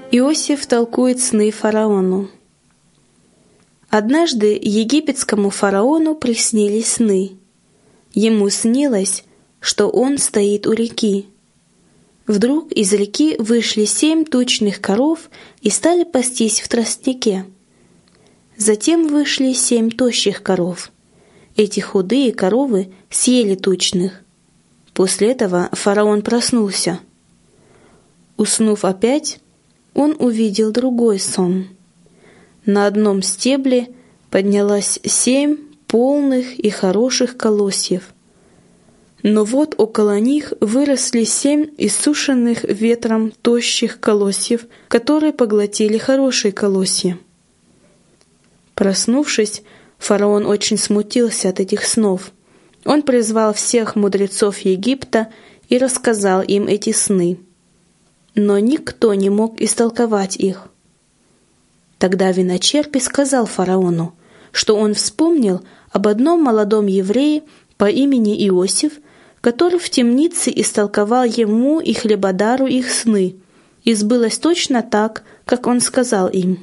Иосиф толкует сны фараону. Однажды египетскому фараону приснились сны. Ему снилось, что он стоит у реки. Вдруг из реки вышли 7 тучных коров и стали пастись в тростнике. Затем вышли 7 тощих коров. Эти худые коровы съели тучных. После этого фараон проснулся. Уснув опять, он увидел другой сон. На одном стебле поднялось 7 полных и хороших колосьев. Но вот около них выросли 7 иссушенных ветром тощих колосьев, которые поглотили хорошие колосья. Проснувшись, фараон очень смутился от этих снов. Он призвал всех мудрецов Египта и рассказал им эти сны. Но никто не мог истолковать их. Тогда виночерпий сказал фараону, что он вспомнил об одном молодом еврее по имени Иосиф, который в темнице истолковал ему и хлебодару их сны, и сбылось точно так, как он сказал им.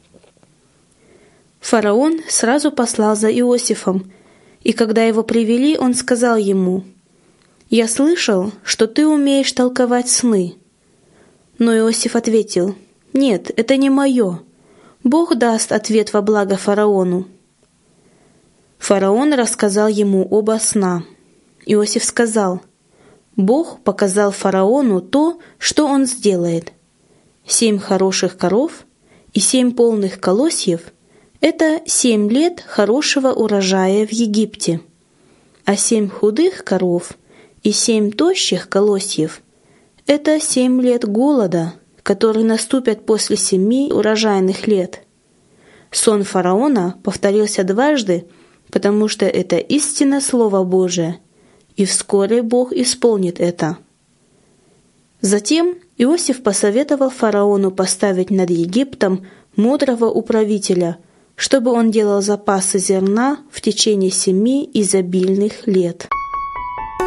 Фараон сразу послал за Иосифом, и когда его привели, он сказал ему: «Я слышал, что ты умеешь толковать сны». Но Иосиф ответил: «Нет, это не мое. Бог даст ответ во благо фараону». Фараон рассказал ему оба сна. Иосиф сказал: «Бог показал фараону то, что он сделает. 7 хороших коров и 7 полных колосьев – это 7 лет хорошего урожая в Египте, а 7 худых коров и 7 тощих колосьев – это 7 лет голода, которые наступят после 7 урожайных лет». Сон фараона повторился дважды, потому что это истинно Слово Божие, и вскоре Бог исполнит это. Затем Иосиф посоветовал фараону поставить над Египтом мудрого управителя, чтобы он делал запасы зерна в течение 7 изобильных лет.